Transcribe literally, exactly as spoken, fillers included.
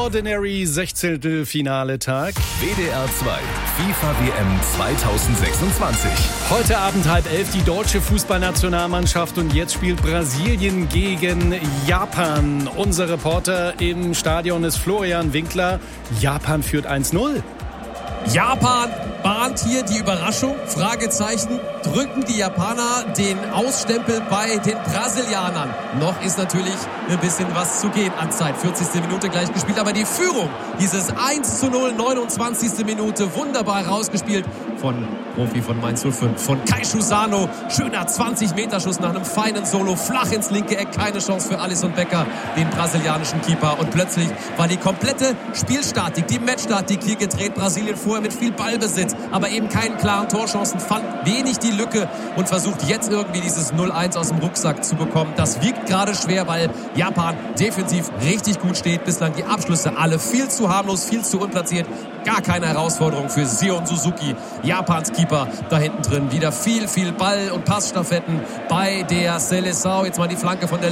Ordinary Sechzehntelfinale-Tag. W D R zwei FIFA W M zweitausendsechsundzwanzig. Heute Abend halb elf die deutsche Fußballnationalmannschaft und jetzt spielt Brasilien gegen Japan. Unser Reporter im Stadion ist Florian Winkler. Japan führt eins null. Japan bahnt hier die Überraschung, Fragezeichen, drücken die Japaner den Ausstempel bei den Brasilianern. Noch ist natürlich ein bisschen was zu gehen an Zeit. vierzigste Minute gleich gespielt, aber die Führung, dieses eins zu null, neunundzwanzigste Minute, wunderbar rausgespielt von Profi von Mainz null fünf, von Keishu Sano. Schöner zwanzig-Meter-Schuss nach einem feinen Solo, flach ins linke Eck, keine Chance für Alisson Becker, den brasilianischen Keeper. Und plötzlich war die komplette Spielstatik, die Matchstatik hier gedreht. Brasilien vorher mit viel Ballbesitz, aber eben keinen klaren Torchancen, fand wenig die Lücke und versucht jetzt irgendwie dieses null eins aus dem Rucksack zu bekommen. Das wiegt gerade schwer, weil Japan defensiv richtig gut steht. Bislang die Abschlüsse alle viel zu harmlos, viel zu unplatziert. Gar keine Herausforderung für Sion Suzuki, Japans Keeper da hinten drin. Wieder viel, viel Ball- und Passstaffetten bei der Seleção. Jetzt mal die Flanke von der